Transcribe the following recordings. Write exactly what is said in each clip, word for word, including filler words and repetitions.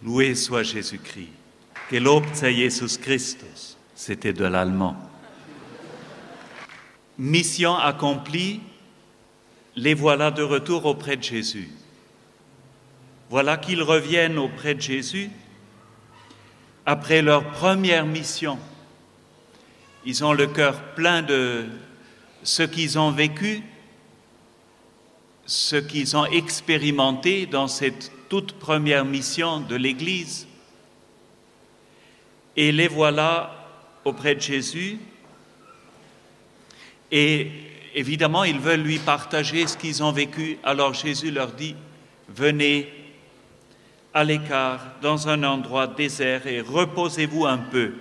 Loué soit Jésus-Christ. Gelobt sei Jesus Christus. C'était de l'allemand. Mission accomplie, les voilà de retour auprès de Jésus. Voilà qu'ils reviennent auprès de Jésus après leur première mission. Ils ont le cœur plein de ce qu'ils ont vécu, ce qu'ils ont expérimenté dans cette toute première mission de l'Église. Et les voilà auprès de Jésus. Et évidemment, ils veulent lui partager ce qu'ils ont vécu. Alors Jésus leur dit, venez à l'écart, dans un endroit désert, et reposez-vous un peu.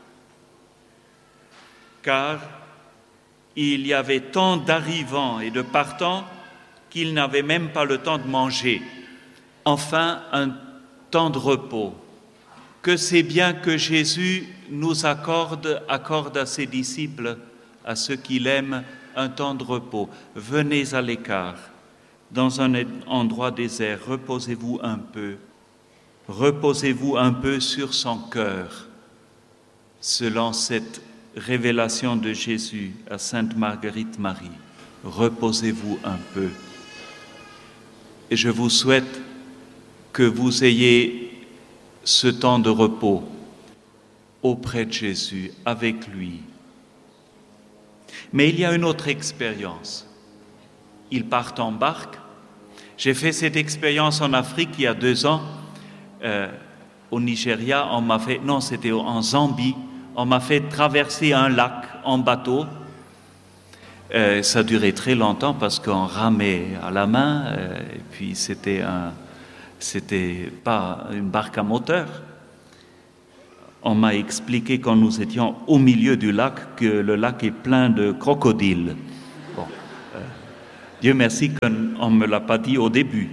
Car il y avait tant d'arrivants et de partants qu'ils n'avaient même pas le temps de manger. Enfin, un temps de repos, que c'est bien que Jésus nous accorde, accorde à ses disciples, à ceux qu'il aime, un temps de repos. Venez à l'écart, dans un endroit désert, reposez-vous un peu. Reposez-vous un peu sur son cœur, selon cette révélation de Jésus à Sainte Marguerite Marie. Reposez-vous un peu. Et je vous souhaite que vous ayez ce temps de repos auprès de Jésus, avec lui. Mais il y a une autre expérience. Ils partent en barque. J'ai fait cette expérience en Afrique il y a deux ans. Euh, au Nigeria, on m'a fait, non, c'était en Zambie, on m'a fait traverser un lac en bateau. Euh, ça durait très longtemps parce qu'on ramait à la main, euh, et puis c'était un, c'était pas une barque à moteur. On m'a expliqué quand nous étions au milieu du lac que le lac est plein de crocodiles. Bon, euh, Dieu merci qu'on ne me l'a pas dit au début.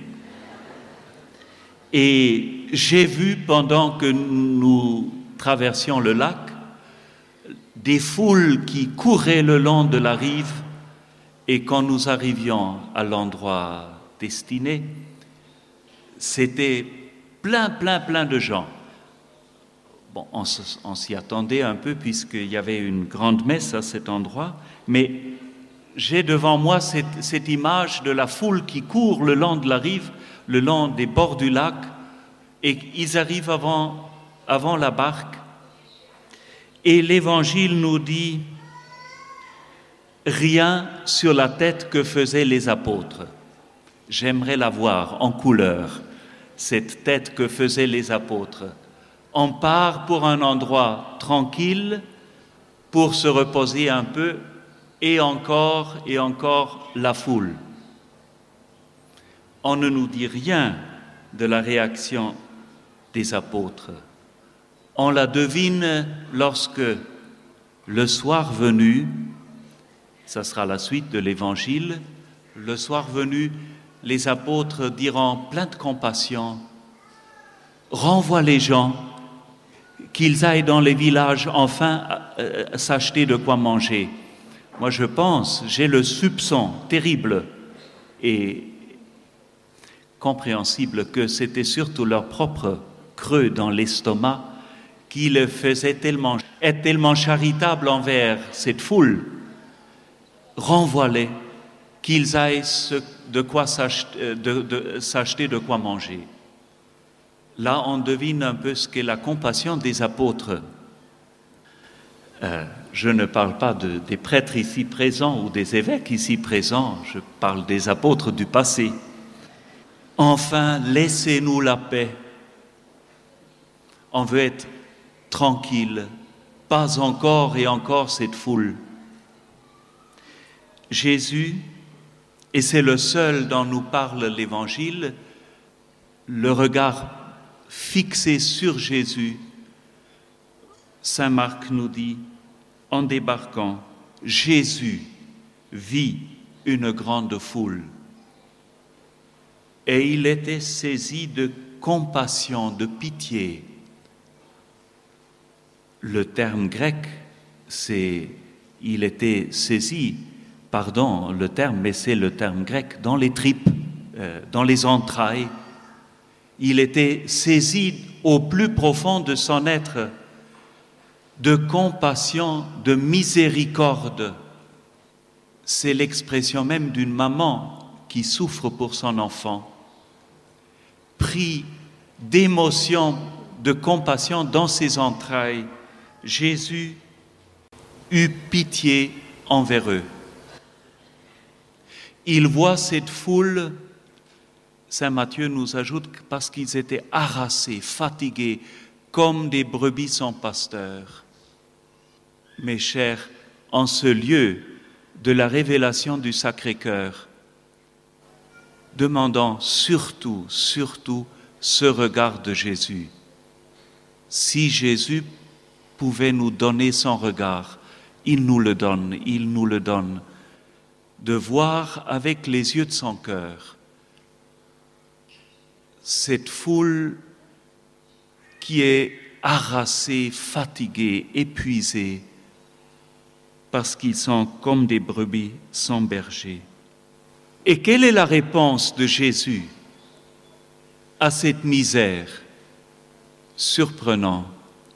Et j'ai vu, pendant que nous traversions le lac, des foules qui couraient le long de la rive, et quand nous arrivions à l'endroit destiné, c'était plein, plein, plein de gens. Bon, on, on s'y attendait un peu puisqu'il y avait une grande messe à cet endroit, mais j'ai devant moi cette, cette image de la foule qui court le long de la rive, le long des bords du lac, et ils arrivent avant, avant la barque. Et l'Évangile nous dit rien sur la tête que faisaient les apôtres. J'aimerais la voir en couleur, cette tête que faisaient les apôtres. On part pour un endroit tranquille, pour se reposer un peu, et encore et encore la foule. On ne nous dit rien de la réaction des apôtres. On la devine lorsque, le soir venu, ça sera la suite de l'Évangile, le soir venu, les apôtres diront plein de compassion, renvoie les gens, qu'ils aillent dans les villages enfin euh, s'acheter de quoi manger. Moi je pense, j'ai le soupçon terrible et compréhensible que c'était surtout leur propre creux dans l'estomac qui le faisait tellement, être tellement charitable envers cette foule. Renvoie-les, qu'ils aillent ce, de quoi s'acheter de, de, s'acheter de quoi manger. Là, on devine un peu ce qu'est la compassion des apôtres. Euh, je ne parle pas de, des prêtres ici présents ou des évêques ici présents, je parle des apôtres du passé. Enfin, laissez-nous la paix. On veut être tranquille, pas encore et encore cette foule. Jésus, et c'est le seul dont nous parle l'Évangile, le regard fixé sur Jésus, Saint Marc nous dit, en débarquant, Jésus vit une grande foule. Et il était saisi de compassion, de pitié. Le terme grec, c'est, il était saisi, pardon le terme, mais c'est le terme grec, dans les tripes, euh, dans les entrailles. Il était saisi au plus profond de son être de compassion, de miséricorde. C'est l'expression même d'une maman qui souffre pour son enfant. Pris d'émotion, de compassion dans ses entrailles, Jésus eut pitié envers eux. Il voit cette foule, saint Matthieu nous ajoute, parce qu'ils étaient harassés, fatigués, comme des brebis sans pasteur. Mes chers, en ce lieu de la révélation du Sacré-Cœur, demandons surtout, surtout ce regard de Jésus. Si Jésus pouvait nous donner son regard, il nous le donne, il nous le donne, de voir avec les yeux de son cœur cette foule qui est harassée, fatiguée, épuisée, parce qu'ils sont comme des brebis sans berger. Et quelle est la réponse de Jésus à cette misère? Surprenant.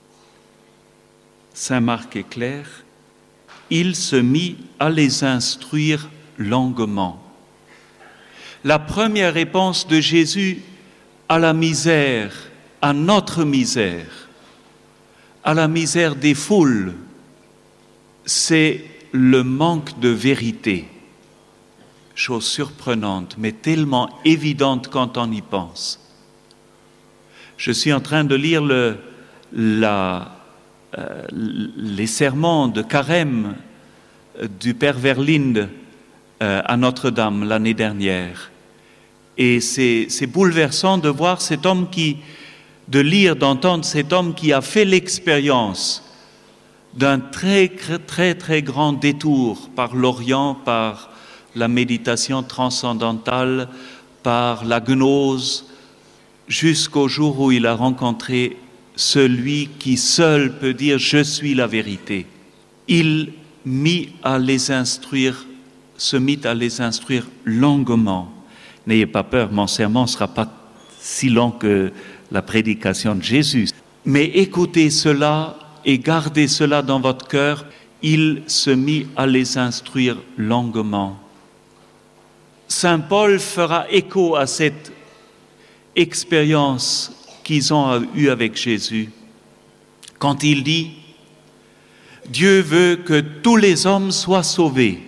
Saint Marc est clair, il se mit à les instruire longuement. La première réponse de Jésus à la misère, à notre misère, à la misère des foules, c'est le manque de vérité. Chose surprenante, mais tellement évidente quand on y pense. Je suis en train de lire le, la, euh, les sermons de Carême du Père Verlinde euh, à Notre-Dame l'année dernière. Et c'est, c'est bouleversant de voir cet homme qui, de lire, d'entendre cet homme qui a fait l'expérience d'un très, très, très grand détour par l'Orient, par la méditation transcendantale, par la gnose, jusqu'au jour où il a rencontré celui qui seul peut dire « Je suis la vérité ». Il mit à les instruire, se mit à les instruire longuement. N'ayez pas peur, mon sermon ne sera pas si long que la prédication de Jésus. Mais écoutez cela et gardez cela dans votre cœur. Il se mit à les instruire longuement. Saint Paul fera écho à cette expérience qu'ils ont eue avec Jésus quand il dit « Dieu veut que tous les hommes soient sauvés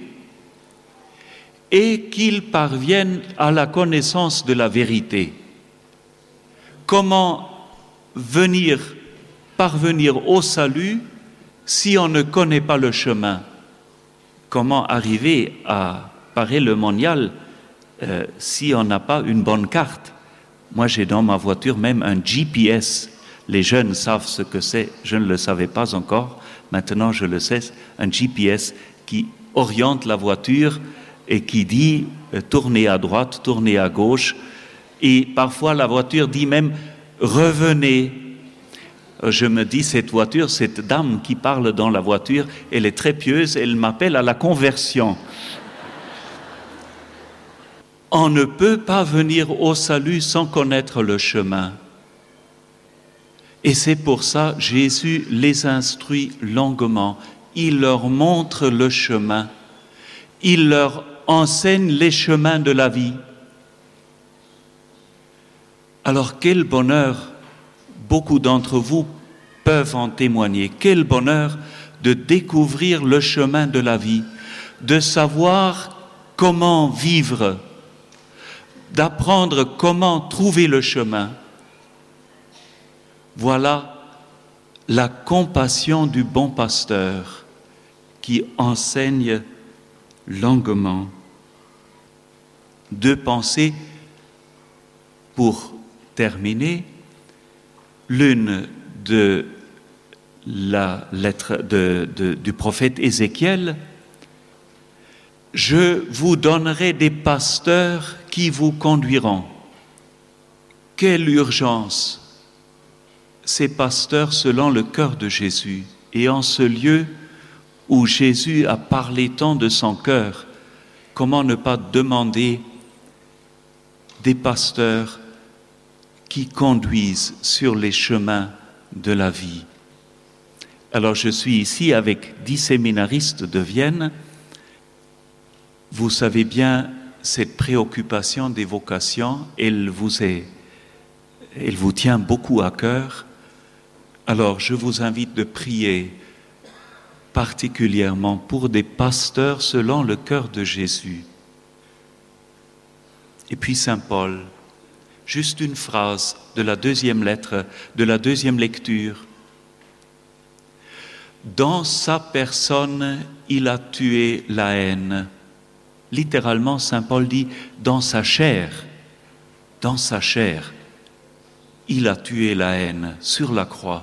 et qu'ils parviennent à la connaissance de la vérité. » Comment venir, parvenir au salut si on ne connaît pas le chemin? Comment arriver à Paray-le-Monial euh, si on n'a pas une bonne carte? Moi, j'ai dans ma voiture même un G P S. Les jeunes savent ce que c'est, je ne le savais pas encore. Maintenant, je le sais, un G P S qui oriente la voiture et qui dit euh, tournez à droite, tournez à gauche. Et parfois, la voiture dit même revenez. Je me dis, cette voiture, cette dame qui parle dans la voiture, elle est très pieuse, elle m'appelle à la conversion. On ne peut pas venir au salut sans connaître le chemin. Et c'est pour ça que Jésus les instruit longuement. Il leur montre le chemin. Il leur enseigne les chemins de la vie. Alors quel bonheur, beaucoup d'entre vous peuvent en témoigner, quel bonheur de découvrir le chemin de la vie, de savoir comment vivre, d'apprendre comment trouver le chemin. Voilà la compassion du bon pasteur qui enseigne longuement. Deux pensées pour terminer, l'une de la lettre de, de, du prophète Ézéchiel. Je vous donnerai des pasteurs qui vous conduiront. Quelle urgence! Ces pasteurs selon le cœur de Jésus. Et en ce lieu où Jésus a parlé tant de son cœur, comment ne pas demander des pasteurs qui conduisent sur les chemins de la vie. Alors je suis ici avec dix séminaristes de Vienne. Vous savez bien cette préoccupation des vocations, elle vous est, elle vous tient beaucoup à cœur. Alors je vous invite de prier particulièrement pour des pasteurs selon le cœur de Jésus. Et puis Saint Paul, juste une phrase de la deuxième lettre, de la deuxième lecture. Dans sa personne, il a tué la haine. Littéralement, Saint Paul dit, dans sa chair, dans sa chair, il a tué la haine sur la croix.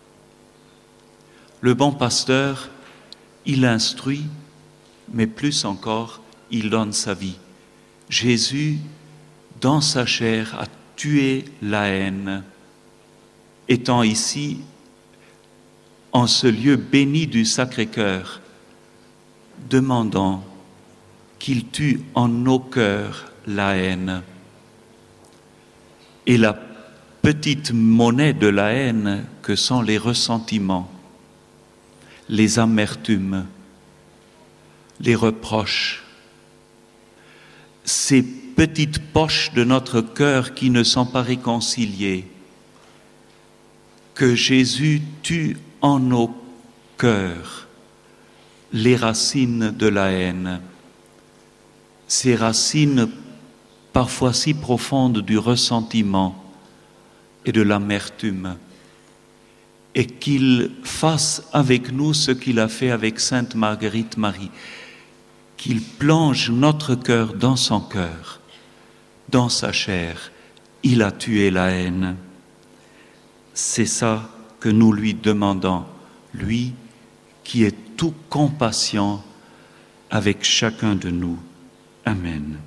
Le bon pasteur, il instruit, mais plus encore, il donne sa vie. Jésus, dans sa chair, a tué la haine. Étant ici, en ce lieu béni du Sacré-Cœur, demandons qu'il tue en nos cœurs la haine. Et la petite monnaie de la haine que sont les ressentiments, les amertumes, les reproches, ces petites poches de notre cœur qui ne sont pas réconciliées, que Jésus tue en nos cœurs les racines de la haine, ces racines parfois si profondes du ressentiment et de l'amertume, et qu'il fasse avec nous ce qu'il a fait avec Sainte Marguerite Marie, qu'il plonge notre cœur dans son cœur, dans sa chair. Il a tué la haine. C'est ça que nous lui demandons, lui qui est tout compassion avec chacun de nous. Amen.